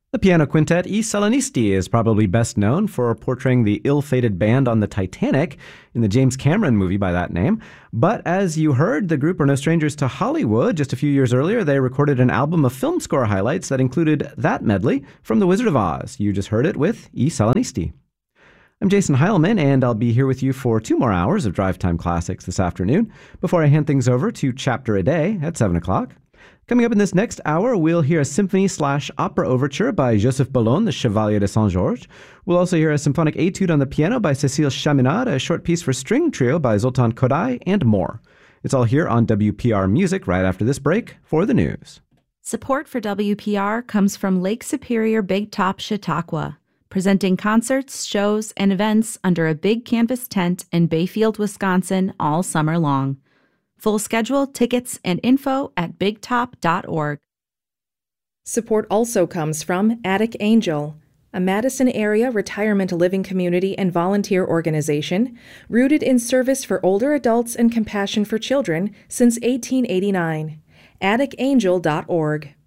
The piano quintet I Salinisti is probably best known for portraying the ill-fated band on the Titanic in the James Cameron movie by that name. But as you heard, the group are no strangers to Hollywood. Just a few years earlier, they recorded an album of film score highlights that included that medley from The Wizard of Oz. You just heard it with I Salinisti. I'm Jason Heilman, and I'll be here with you for 2 more hours of Drive Time Classics this afternoon before I hand things over to Chapter a Day at 7 o'clock. Coming up in this next hour, we'll hear a symphony/opera overture by Joseph Boulogne, the Chevalier de Saint-Georges. We'll also hear a symphonic etude on the piano by Cécile Chaminade, a short piece for string trio by Zoltan Kodály, and more. It's all here on WPR Music right after this break for the news. Support for WPR comes from Lake Superior Big Top Chautauqua, presenting concerts, shows, and events under a big canvas tent in Bayfield, Wisconsin all summer long. Full schedule, tickets, and info at bigtop.org. Support also comes from Attic Angel, a Madison area retirement living community and volunteer organization rooted in service for older adults and compassion for children since 1889. AtticAngel.org.